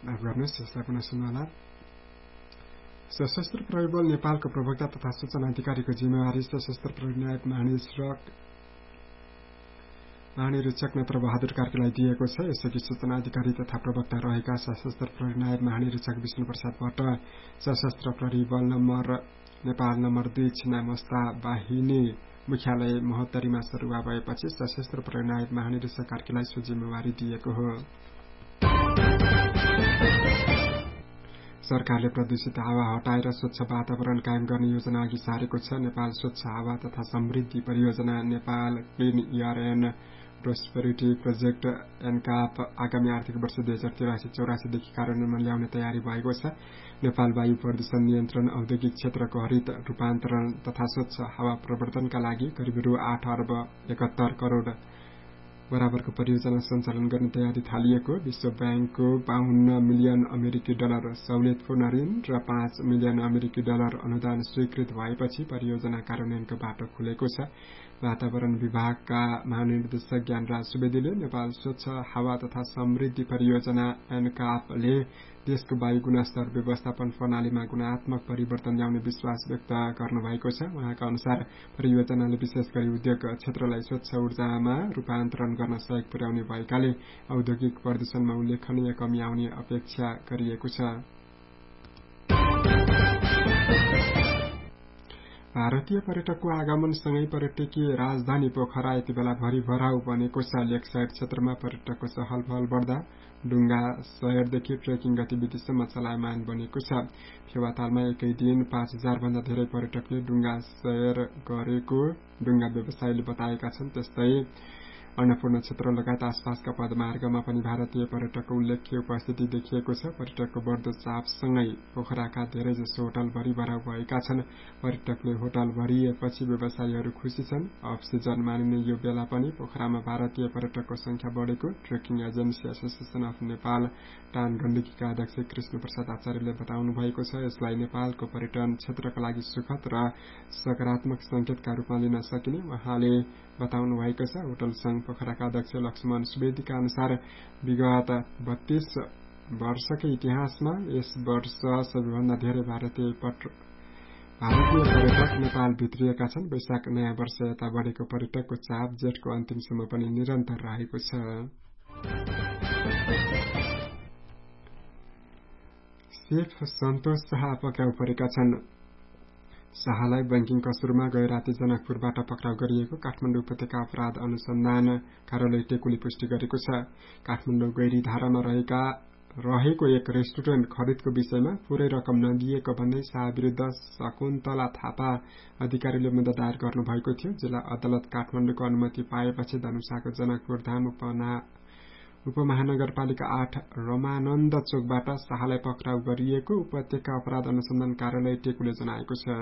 माफ गर्नुहोस्, यसलाई पुनः सुन्नुहोला। सशस्त्र प्रहरी बल नेपालको प्रवक्ता तथा सूचना अधिकारीको जिम्मेवारी सशस्त्र प्रहरी नायब महानिरीक्षक नत्र बहादुर कार्कीलाई दिएको छ। यसअघि सूचना अधिकारी तथा प्रवक्ता रहेका सशस्त्र प्रहरी नायब महानिरीक्षक विष्णु प्रसाद भट्ट सशस्त्र प्रहरी बल नेपाल नम्बर 2 छिन्नामस्ता बाहिनी मुख्यालय महोत्तरीमा सरुवा भएपछि सशस्त्र प्रहरी नायब महानिरीक्षक कार्कीलाई सो जिम्मेवारी दिएको हो। सरकारले प्रदूषित हावा हटाएर स्वच्छ वातावरण कायम गर्ने योजना अघि सारेको छ। नेपाल स्वच्छ हावा तथा समृद्धि परियोजना Nepal clean air and prosperity project एनकाप आगामी आर्थिक वर्ष 2083-84 देखि कार्यान्वयनमा ल्याउने तयारी भएको छ। नेपाल वायु प्रदूषण नियन्त्रण, औद्योगिक क्षेत्रको हरित रूपान्तरण तथा स्वच्छ हावा प्रवर्धनका लागि करिब रु 8 अर्ब 71 करोड बराबरको परियोजना सञ्चालन गर्ने तयारी थालिएको। विश्व ब्याङ्कको 52 मिलियन अमेरिकी डलर सहुलियतपूर्ण ऋण र 5 मिलियन अमेरिकी डलर अनुदान स्वीकृत भएपछि परियोजना कार्यान्वयनको बाटो खुलेको छ। वातावरण विभागका महानिर्देशक ज्ञानराज सुवेदीले नेपाल स्वच्छ हावा तथा समृद्धि परियोजना एनकापले देशको वायु गुणस्तर व्यवस्थापन प्रणालीमा गुणात्मक परिवर्तन ल्याउने विश्वास व्यक्त गर्नुभएको छ। उहाँका अनुसार परियोजनाले विशेष गरी उद्योग क्षेत्रलाई स्वच्छ ऊर्जामा रूपान्तरण गर्न सहयोग पुर्याउने भएकाले औद्योगिक प्रदूषणमा उल्लेखनीय कमी आउने अपेक्षा गरिएको छ। भारतीय पर्यटकको आगमनसँगै पर्यटकीय राजधानी पोखरा यति बेला भरिभराउ बनेको छ। लेकसाइड क्षेत्रमा पर्यटकको चहल पहल बढ्दा डुङ्गा शहरदेखि ट्रेकिङ गतिविधिसम्म चलायमान बनेको छ। फेवातालमा एकै दिन 5000 भन्दा धेरै पर्यटकले डुङ्गा सैर गरेको डुङ्गा व्यवसायीले बताएका छन्। त्यस्तै अन्नपूर्ण क्षेत्र लगायत आसपासका पदमार्गमा पनि भारतीय पर्यटकको उल्लेख्य उपस्थिति देखिएको छ। पर्यटकको बढ्दो चापसँगै पोखराका धेरैजसो होटल भरिभराउ भएका छन्। पर्यटकले होटल भरिएपछि व्यवसायीहरू खुसी छन्। अफ सिजन मानिने यो बेला पनि पोखरामा भारतीय पर्यटकको संख्या बढेको trekking agency association of Nepal टान गण्डकीका अध्यक्ष कृष्ण प्रसाद आचार्यले बताउनु भएको छ। यसलाई नेपालको पर्यटन क्षेत्रका लागि सुखद र सकारात्मक संकेतका रूपमा लिन सकिने उहाँले बताउनु भएको छ। होटल संघ पोखराका अध्यक्ष लक्ष्मण सुवेदीका अनुसार विगत 32 वर्षकै इतिहासमा यस वर्ष सबैभन्दा धेरै भारतीय पर्यटक नेपाल भित्रिएका छन्। वैशाख नयाँ वर्ष यता बढेको पर्यटकको चाप जेठको अन्तिमसम्म पनि निरन्तर रहेको छ। सेफ सन्तोष शाह पक्राउ परेका छन्। शाहलाई बैंकिङ कसुरमा गए राति जनकपुरबाट पक्राउ गरिएको काठमाडौँ उपत्यका अपराध अनुसन्धान कार्यालय टेकुले पुष्टि गरेको छ। काठमाडौँ गैरीधारामा रहेको एक रेस्टुरेन्ट खरिदको विषयमा पूरै रकम नदिएको भन्दै शाह विरुद्ध शकुन्तला थापा अधिकारीले मुद्दा दायर गर्नुभएको थियो। जिल्ला अदालत काठमाडौँको अनुमति पाएपछि धनुषाको जनकपुर धाम उपमहानगरपालिका 8 रमानन्द चोकबाट शाहलाई पक्राउ गरिएको उपत्यका अपराध अनुसन्धान कार्यालय टेकुले जनाएको छ।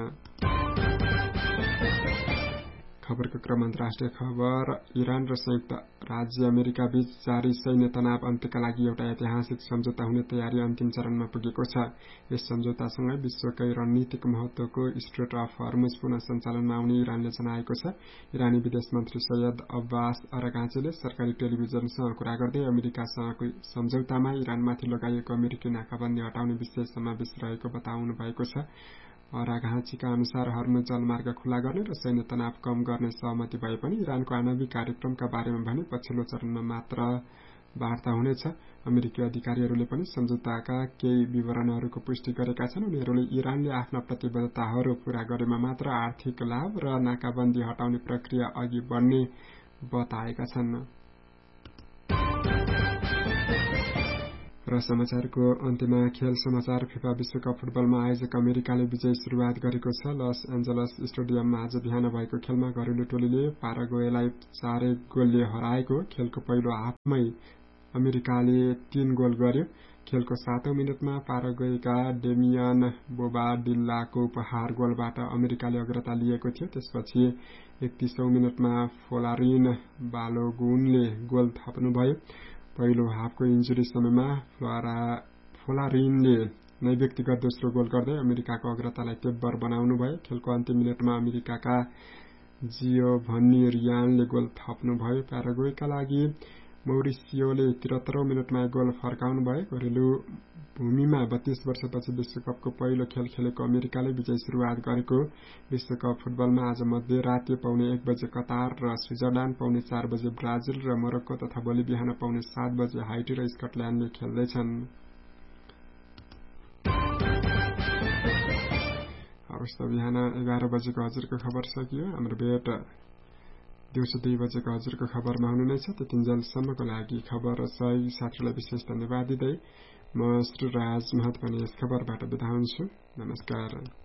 खबरको क्रम अन्तर्राष्ट्रिय खबर। इरान र संयुक्त राज्य अमेरिका बीच जारी सैन्य तनाव अन्त्यका लागि एउटा ऐतिहासिक सम्झौता हुने तयारी अन्तिम चरणमा पुगेको छ। यस सम्झौतासँगै विश्वकै रणनीतिक महत्वको स्ट्रेट अफ हर्मुज पुनः सञ्चालनमा आउने इरानले जनाएको छ। इरानी विदेश मन्त्री सैयद अब्बास अरागाचीले सरकारी टेलिभिजनसँग कुरा गर्दै अमेरिकासँगको सम्झौतामा इरानमाथि लगाइएको अमेरिकी नाकाबन्दी हटाउने विषय समावेश रहेको बताउनु भएको छ। अरागाचीका अनुसार हर्मुज जलमार्ग खुला गर्ने र सैन्य तनाव कम गर्ने सहमति भए पनि इरानको आणविक कार्यक्रमका बारेमा भने पछिल्लो चरणमा मात्र वार्ता हुनेछ। अमेरिकी अधिकारीहरूले पनि सम्झौताका केही विवरणहरूको पुष्टि गरेका छन्। उनीहरूले इरानले आफ्ना प्रतिबद्धताहरू पूरा गरेमा मात्र आर्थिक लाभ र नाकाबन्दी हटाउने प्रक्रिया अघि बढ्ने बताएका छन्। र समाचारको अन्त्यमा खेल समाचार। फिफा विश्वकप फुटबलमा आयोजक अमेरिकाले विजयी सुरुवात गरेको छ। लस एन्जलस स्टेडियममा आज बिहान भएको खेलमा घरेलु टोलीले पाराग्वेलाई 4 गोलले हराएको। खेलको पहिलो हाफमै अमेरिकाले 3 गोल गर्यो। खेलको 7औं मिनेटमा पाराग्वेका डेमियन बोबाडिल्लाको उपहार गोलबाट अमेरिकाले अग्रता लिएको थियो। त्यसपछि 31औं मिनेटमा फ्लोरिन बालोगुनले गोल थप्नुभयो। पहिलो हाफको इन्जुरी समयमा फ्लोरिनले नै व्यक्तिगत दोस्रो गोल गर्दै अमेरिकाको अग्रतालाई तीव्र बनाउनुभयो। खेलको अन्तिम मिनेटमा अमेरिकाका जियोभन्नी रियानले गोल थप्नुभयो। प्याराग्वेका लागि मौरिसियोले 73औं मिनेटमा गोल फर्काउनु भयो। घरेलु भूमिमा 32 वर्षपछि विश्वकपको पहिलो खेल खेलेको अमेरिकाले विजयी सुरुवात गरेको। विश्वकप फुटबलमा आज मध्यराते पाउने 1 बजे कतार र स्विजरल्याण्ड, पाउने 4 बजे ब्राजिल र मोरक्को तथा भोलि बिहान पाउने 7 बजे हाइटी र स्कटल्याण्डले खेल्दैछन्। हवस् त बिहान 11 बजेको हजुरको खबर सकियो। हाम्रो भेट दिउँसो 2 बजेको हजुरको खबरमा हुनु नै छ। त्यतिन्जेलसम्मको लागि खबर सही साथीलाई विशेष धन्यवाद दिँदै म श्री राज महत पनि यस खबरबाट बिदा हुन्छु। नमस्कार।